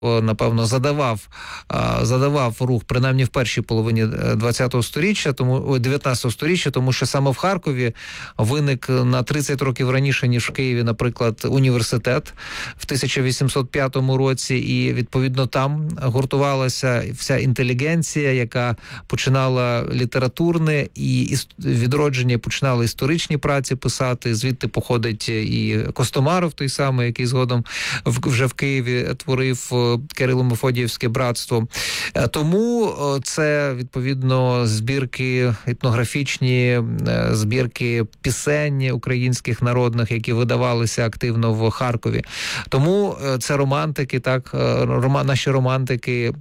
напевно, задавав рух, принаймні в першій половині 19 сторіччя, тому що саме в Харкові виник на 30 років раніше, ніж в Києві, наприклад, університет в 1805 році, і, відповідно, там гуртувалася вся інтелігенція, яка починала літературне і відродження, починала історичні праці писати, звідти походить і Костомаров той самий, який згодом вже в Києві творив Кирило-Мефодіївське братство. Тому це, відповідно, збірки етнографічні, збірки пісень українських народних, які видавалися активно в Харкові. Тому це романтики, так, наші романтики,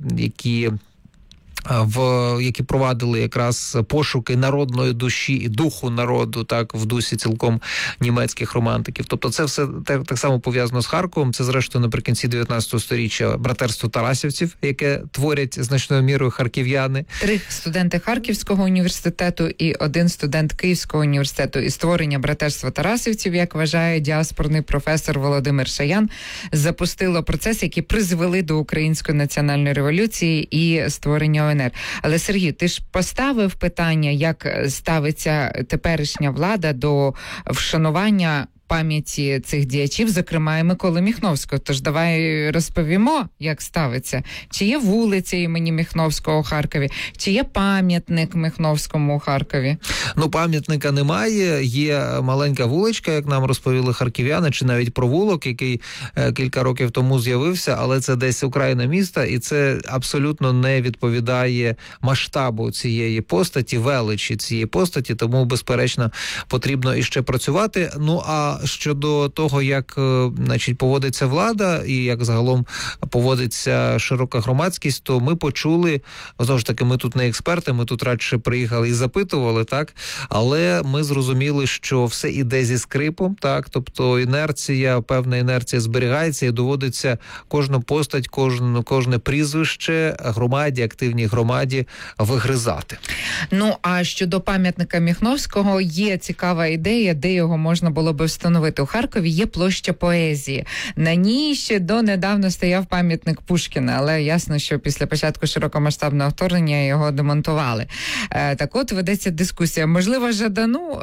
які провадили якраз пошуки народної душі і духу народу, так, в дусі цілком німецьких романтиків. Тобто це все так само пов'язано з Харковом. Це, зрештою, наприкінці 19 сторіччя братерство тарасівців, яке творять значною мірою харків'яни. 3 студенти Харківського університету і 1 студент Київського університету. І створення братерства тарасівців, як вважає діаспорний професор Володимир Шаян, запустило процес, який призвели до Української національної революції і створення ОНР. Але, Сергій, ти ж поставив питання, як ставиться теперішня влада до вшанування пам'яті цих діячів, зокрема і Миколи Міхновського. Тож давай розповімо, як ставиться. Чи є вулиця імені Міхновського у Харкові? Чи є пам'ятник Міхновському у Харкові? Ну, пам'ятника немає. Є маленька вуличка, як нам розповіли харків'яни, чи навіть провулок, який кілька років тому з'явився, але це десь окраїна міста, і це абсолютно не відповідає масштабу цієї постаті, величі цієї постаті, тому, безперечно, потрібно іще працювати. Ну, а щодо того, як, значить, поводиться влада і як загалом поводиться широка громадськість, то ми почули, знову ж таки, ми тут не експерти, ми тут радше приїхали і запитували, так, але ми зрозуміли, що все іде зі скрипом, так, тобто певна інерція зберігається і доводиться кожну постать, кожне прізвище громаді, активній громаді вигризати. Ну, а щодо пам'ятника Міхновського, є цікава ідея, де його можна було би встановити. У Харкові є площа поезії. На ній ще донедавна стояв пам'ятник Пушкіна, але ясно, що після початку широкомасштабного вторгнення його демонтували. Так от ведеться дискусія. Можливо, Жадану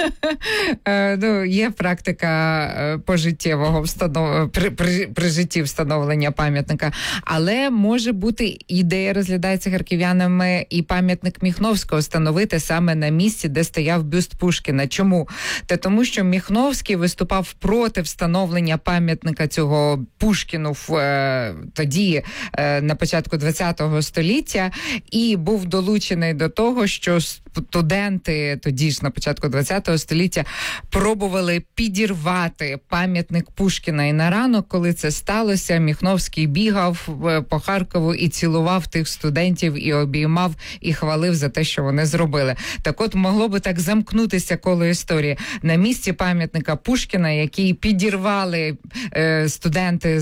є практика пожиттєвого при житті встановлення пам'ятника, але може бути ідея, розглядається харків'янами, і пам'ятник Міхновського встановити саме на місці, де стояв бюст Пушкіна. Чому? Тому що Міхновський виступав проти встановлення пам'ятника цього Пушкіну тоді, на початку ХХ століття, і був долучений до того, що студенти тоді ж на початку ХХ століття пробували підірвати пам'ятник Пушкіна. І на ранок, коли це сталося, Міхновський бігав по Харкову і цілував тих студентів, і обіймав, і хвалив за те, що вони зробили. Так от, могло би так замкнутися коло історії. На місці пам'ятника Пушкіна, який підірвали студенти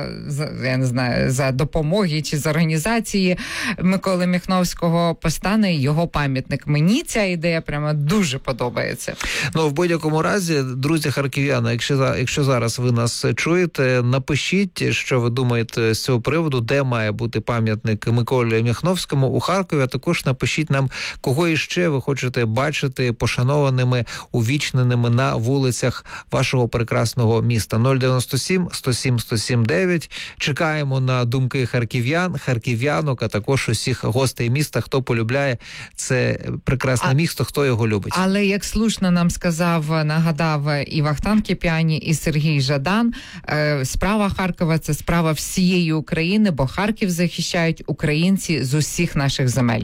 за допомоги чи за організації Миколи Міхновського, постане його пам'ятник. Мені ця ідея прямо дуже подобається. Ну, в будь-якому разі, друзі харків'яни, якщо зараз ви нас чуєте, напишіть, що ви думаєте з цього приводу, де має бути пам'ятник Миколі Міхновському у Харкові, а також напишіть нам, кого іще ви хочете бачити пошанованими, увічненими на вулицях вашого прекрасного міста. 097 107 107 9. Чекаємо на думки харків'янок, а також усіх гостей міста, хто полюбляє це прекрасне місто, хто його любить. Але, як слушно нам нагадав і Вахтанг Кіпіані, і Сергій Жадан, справа Харкова – це справа всієї України, бо Харків захищають українці з усіх наших земель.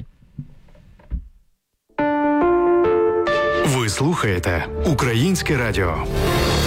Ви слухаєте Українське радіо.